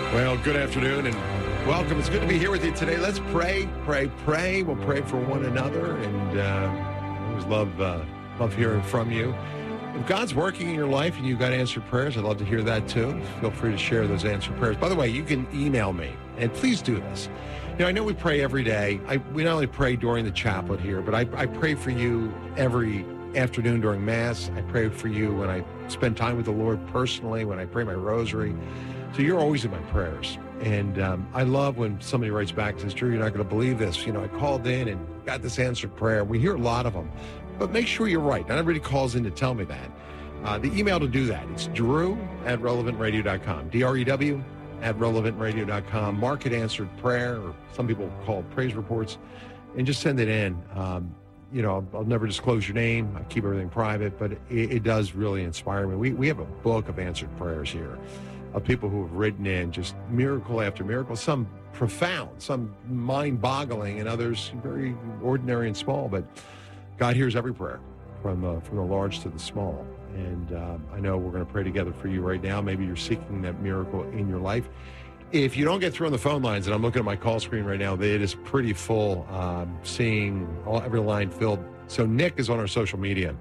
Well, good afternoon and welcome. It's good to be here with you today. Let's pray. We'll pray for one another, and I always love hearing from you. If God's working in your life and you've got answered prayers, I'd love to hear that too. Feel free to share those answered prayers. By the way, you can email me, and please do this. You know, I know we pray every day. We not only pray during the chaplet here, but I pray for you every afternoon during Mass. I pray for you when I spend time with the Lord personally, when I pray my rosary. So you're always in my prayers. And I love when somebody writes back and says, Drew, you're not going to believe this. You know, I called in and got this answered prayer. We hear a lot of them. But make sure you're right. Not everybody calls in to tell me that. The email to do that, it's drew@relevantradio.com. drew@relevantradio.com. Mark it answered prayer, or some people call it praise reports, and just send it in. You know, I'll never disclose your name. I keep everything private, but it does really inspire me. We have a book of answered prayers here, of people who have written in just miracle after miracle, some profound, some mind-boggling, and others very ordinary and small. But God hears every prayer, from the large to the small. And I know we're going to pray together for you right now. Maybe you're seeking that miracle in your life. If you don't get through on the phone lines, and I'm looking at my call screen right now, it is pretty full, seeing every line filled. So Nick is on our social media,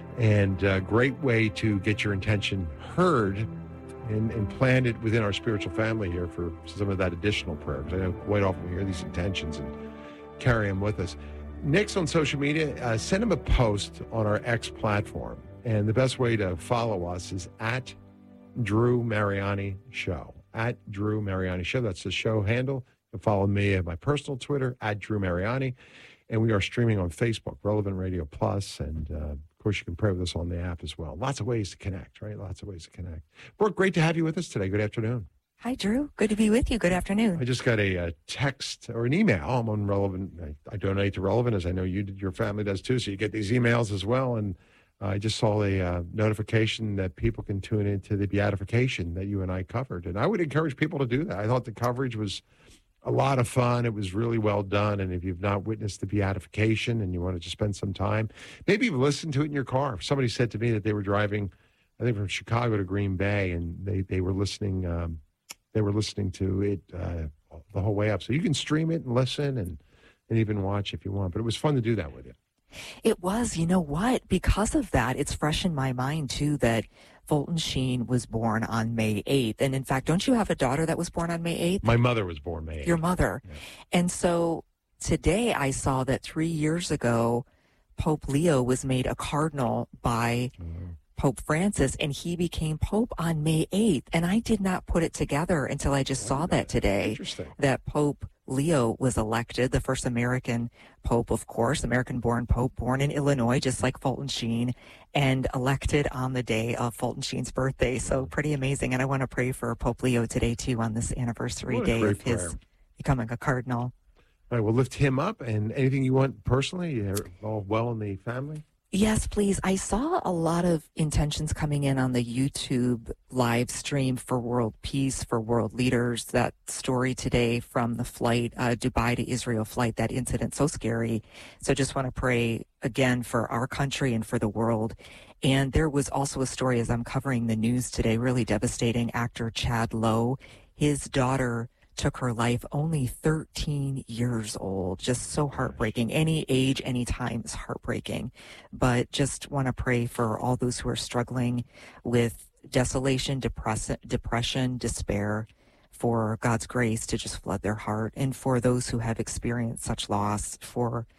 and a great way to get your intention heard and planted within our spiritual family here for some of that additional prayer. Because I know quite often we hear these intentions and carry them with us. Nick's on social media. Send him a post on our X platform. And the best way to follow us is at Drew Mariani Show. At Drew Mariani Show. That's the show handle. You can follow me at my personal Twitter, at Drew Mariani. And we are streaming on Facebook, Relevant Radio Plus, and of course, you can pray with us on the app as well. Lots of ways to connect, right? Lots of ways to connect. Brooke, great to have you with us today. Good afternoon. Hi, Drew. Good to be with you. Good afternoon. I just got a text or an email. I'm on Relevant. I donate to Relevant, as I know your family does too, so you get these emails as well. And I just saw a notification that people can tune into the beatification that you and I covered. And I would encourage people to do that. I thought the coverage was a lot of fun. It was really well done. And if you've not witnessed the beatification and you wanted to spend some time, maybe even listen to it in your car. Somebody said to me that they were driving, I think from Chicago to Green Bay, and they were listening. They were listening to it the whole way up. So you can stream it and listen and even watch if you want. But it was fun to do that with you. It was. You know what? Because of that, it's fresh in my mind, too, that Fulton Sheen was born on May 8th. And in fact, don't you have a daughter that was born on May 8th? My mother was born May 8th. Your mother. Yeah. And so today I saw that 3 years ago, Pope Leo was made a cardinal by Pope Francis, and he became Pope on May 8th. And I did not put it together until I just saw that today, that Pope Leo was elected, the first American Pope, of course, American-born Pope, born in Illinois, just like Fulton Sheen, and elected on the day of Fulton Sheen's birthday. So pretty amazing. And I want to pray for Pope Leo today, too, on this anniversary day of his becoming a cardinal. All right, we'll lift him up. And anything you want personally? You're all well in the family? Yes, please. I saw a lot of intentions coming in on the YouTube live stream for world peace, for world leaders. That story today from the flight, Dubai to Israel flight, that incident, so scary. So just want to pray again for our country and for the world. And there was also a story as I'm covering the news today, really devastating. Actor Chad Lowe, his daughter took her life, only 13 years old. Just so heartbreaking. Any age, any time is heartbreaking. But just want to pray for all those who are struggling with desolation, depression, despair, for God's grace to just flood their heart, and for those who have experienced such loss, for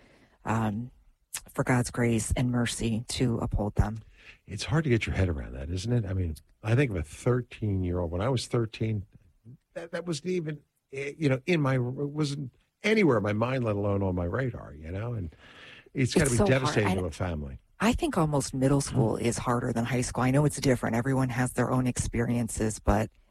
God's grace and mercy to uphold them. It's hard to get your head around that, isn't it? I mean, I think of a 13-year-old. When I was 13, that wasn't even, wasn't anywhere in my mind, let alone on my radar, and it's got to be so devastating to a family. I think almost middle school is harder than high school. I know it's different. Everyone has their own experiences, but